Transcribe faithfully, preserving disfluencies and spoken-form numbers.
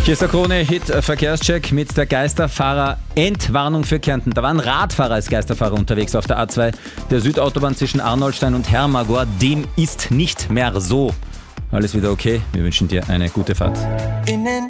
Hier ist der Krone-Hit-Verkehrscheck mit der Geisterfahrer-Entwarnung für Kärnten. Da waren Radfahrer als Geisterfahrer unterwegs auf der A zwei der Südautobahn zwischen Arnoldstein und Hermagor. Dem ist nicht mehr so. Alles wieder okay. Wir wünschen dir eine gute Fahrt. In